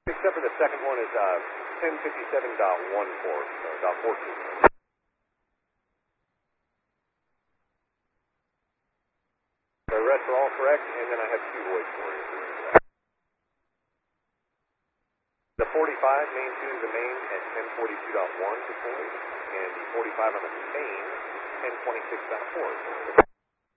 Except for the second one is 1057.14, so dot 14. The rest are all correct, and then I have two voids for you. The 45 main to the main at 1042.1 to void, and the 45 on the main 1026.4.